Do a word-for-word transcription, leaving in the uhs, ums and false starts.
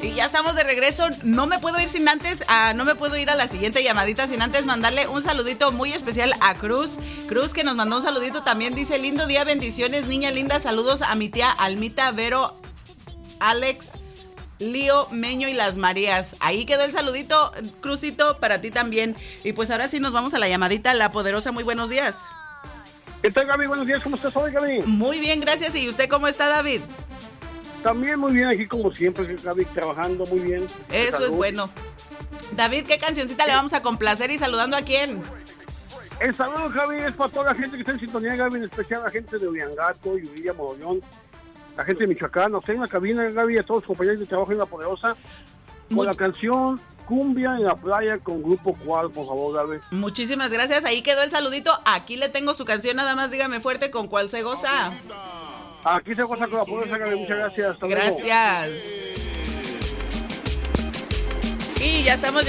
Y ya estamos de regreso. No me puedo ir sin antes, a, no me puedo ir a la siguiente llamadita sin antes mandarle un saludito muy especial a Cruz. Cruz que nos mandó un saludito también. Dice, lindo día, bendiciones, niña linda. Saludos a mi tía Almita, Vero, Alex, Lío, Meño y las Marías. Ahí quedó el saludito, Cruzito, para ti también. Y pues ahora sí nos vamos a la llamadita. La Poderosa, muy buenos días. ¿Qué tal, Gaby? Buenos días, ¿cómo estás hoy, Gaby? Muy bien, gracias. ¿Y usted cómo está, David? También muy bien, aquí como siempre, Gaby, trabajando muy bien. Eso Salud. es bueno. David, ¿qué cancioncita le vamos a complacer y saludando a quién? El saludo, Gaby, es para toda la gente que está en sintonía, Gaby, en especial a la gente de Uriangato, Yurilla, Morollón, la gente de Michoacán, nos en la cabina, Gaby, a todos los compañeros de trabajo en La Poderosa, con Muy... la canción Cumbia en la Playa con Grupo Cual, por favor, Gaby. Muchísimas gracias, ahí quedó el saludito. Aquí le tengo su canción, nada más dígame fuerte con cuál se goza. Aquí se goza con La Poderosa, Gaby, muchas gracias. Hasta gracias. luego. Y ya estamos